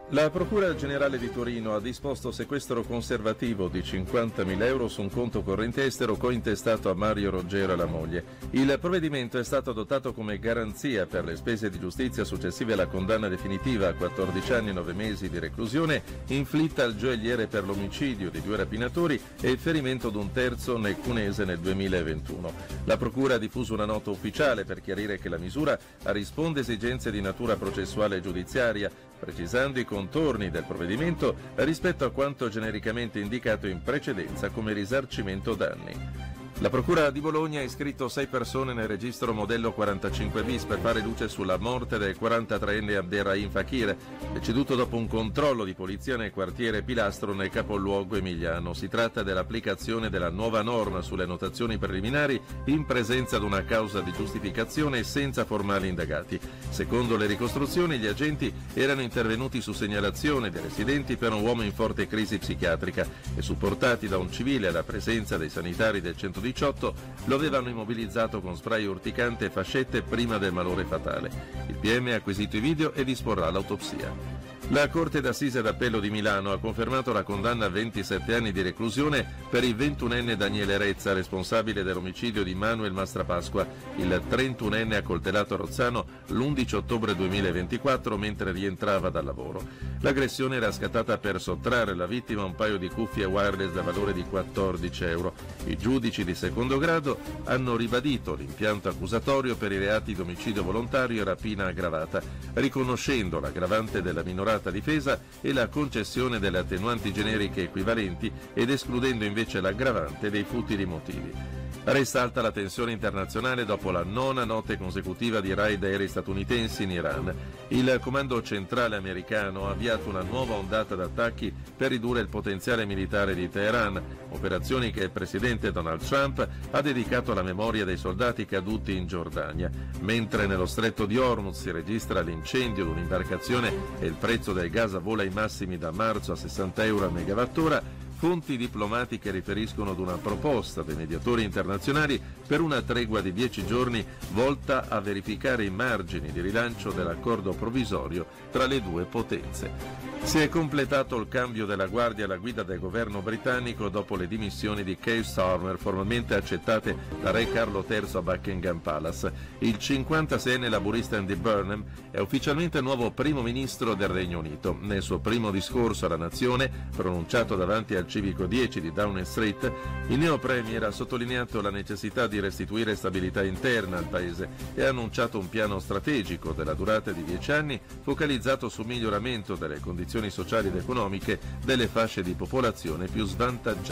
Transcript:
La Procura Generale di Torino ha disposto sequestro conservativo di 50.000 euro su un conto corrente estero cointestato a Mario Roggero e la moglie. Il provvedimento è stato adottato come garanzia per le spese di giustizia successive alla condanna definitiva a 14 anni e 9 mesi di reclusione inflitta al gioielliere per l'omicidio di 2 rapinatori e il ferimento di un terzo nel Cunese nel 2021. La Procura ha diffuso una nota ufficiale per chiarire che la misura risponde a esigenze di natura processuale e giudiziaria, precisando i contorni del provvedimento rispetto a quanto genericamente indicato in precedenza come risarcimento danni. La Procura di Bologna ha iscritto 6 persone nel registro modello 45 bis per fare luce sulla morte del 43enne Abderrahim Fakir, deceduto dopo un controllo di polizia nel quartiere Pilastro nel capoluogo emiliano. Si tratta dell'applicazione della nuova norma sulle notazioni preliminari in presenza di una causa di giustificazione senza formali indagati. Secondo le ricostruzioni, gli agenti erano intervenuti su segnalazione dei residenti per un uomo in forte crisi psichiatrica e supportati da un civile alla presenza dei sanitari del 118 lo avevano immobilizzato con spray urticante e fascette prima del malore fatale. Il PM ha acquisito i video e disporrà l'autopsia. La Corte d'Assise d'Appello di Milano ha confermato la condanna a 27 anni di reclusione per il 21enne Daniele Rezza, responsabile dell'omicidio di Manuel Mastrapasqua, il 31enne accoltellato a Rozzano l'11 ottobre 2024 mentre rientrava dal lavoro. L'aggressione era scattata per sottrarre alla vittima un paio di cuffie wireless da valore di 14 euro. I giudici di secondo grado hanno ribadito l'impianto accusatorio per i reati di omicidio volontario e rapina aggravata, riconoscendo l'aggravante della minorata difesa e la concessione delle attenuanti generiche equivalenti ed escludendo invece l'aggravante dei futili motivi. Resta alta la tensione internazionale dopo la 9ª notte consecutiva di raid aerei statunitensi in Iran. Il comando centrale americano ha avviato una nuova ondata d'attacchi per ridurre il potenziale militare di Teheran, operazioni che il presidente Donald Trump ha dedicato alla memoria dei soldati caduti in Giordania. Mentre nello stretto di Hormuz si registra l'incendio di un'imbarcazione e il prezzo del gas vola ai massimi da marzo a 60 euro a megawattora, fonti diplomatiche riferiscono ad una proposta dei mediatori internazionali per una tregua di 10 giorni volta a verificare i margini di rilancio dell'accordo provvisorio tra le due potenze. Si è completato il cambio della guardia alla guida del governo britannico dopo le dimissioni di Keir Starmer, formalmente accettate da Re Carlo III a Buckingham Palace. Il 56enne laburista Andy Burnham è ufficialmente nuovo primo ministro del Regno Unito. Nel suo primo discorso alla nazione, pronunciato davanti al Civico 10 di Downing Street, il neo premier ha sottolineato la necessità di restituire stabilità interna al paese e ha annunciato un piano strategico della durata di 10 anni focalizzato sul miglioramento delle condizioni sociali ed economiche delle fasce di popolazione più svantaggiate.